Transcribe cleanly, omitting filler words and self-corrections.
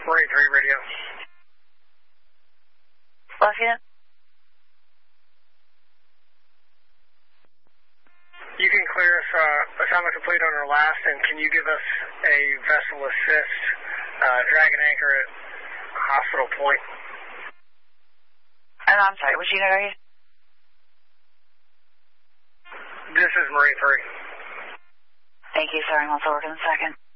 Marine 3 radio. Lafayette? You can clear us assignment complete on our last, and can you give us a vessel assist, dragon anchor at Hospital Point? And I'm sorry, which unit are you? This is Marine 3. Thank you, sir. I'm also working a second.